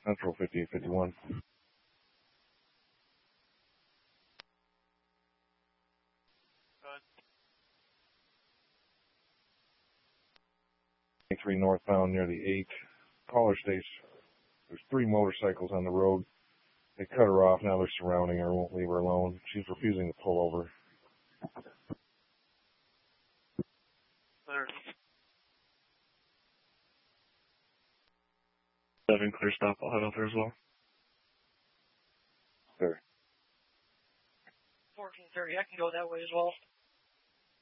Central 5851. 23 northbound near the 8 caller station. There's 3 motorcycles on the road. They cut her off. Now they're surrounding her. Won't leave her alone. She's refusing to pull over. 7 clear stop. I'll head out there as well. Sure. 1430. I can go that way as well.